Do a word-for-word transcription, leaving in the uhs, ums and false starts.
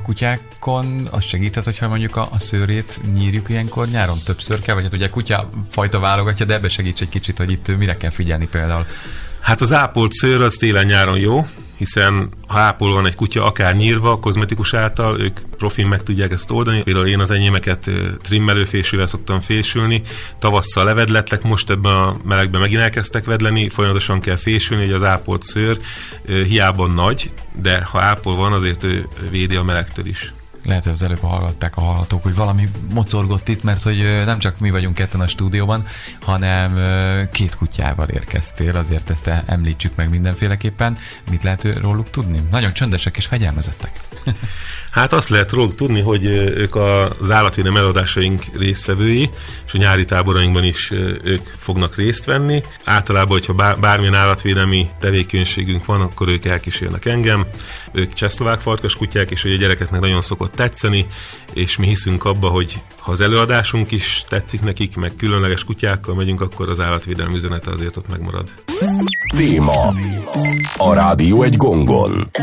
kutyákon az segíthet, hogyha mondjuk a, a szőrét nyírjuk ilyenkor nyáron többször kell, vagy hát ugye kutya fajta válogatja, de ebbe segíts egy kicsit, hogy itt mire kell figyelni például. Hát az ápolt szőr az télen-nyáron jó, hiszen ha ápol van egy kutya, akár nyírva, kozmetikus által, ők profin meg tudják ezt oldani. Például én az enyémeket trimmelőfésűvel szoktam fésülni, tavasszal levedletlek, most ebben a melegben megint elkezdtek vedleni, folyamatosan kell fésülni, hogy az ápolt szőr hiába nagy, de ha ápol van, azért ő védi a melegtől is. Lehet, hogy az előbb hallgatták a hallgatók, hogy valami mocorgott itt, mert hogy nem csak mi vagyunk ketten a stúdióban, hanem két kutyával érkeztél, azért ezt említsük meg mindenféleképpen. Mit lehet róluk tudni? Nagyon csöndesek és fegyelmezettek. Hát azt lehet róluk tudni, hogy ők az állatvédelmi eladásaink résztvevői, és a nyári táborainkban is ők fognak részt venni. Általában, hogyha bármilyen állatvédelmi tevékenységünk van, akkor ők elkísérnek engem. Ők csehszlovák farkas kutyák, és hogy a gyerekeknek nagyon szokott tetszeni, és mi hiszünk abba, hogy ha az előadásunk is tetszik nekik, meg különleges kutyákkal megyünk, akkor az állatvédelmi üzenete azért ott megmarad. Téma. A rádió egy gongon.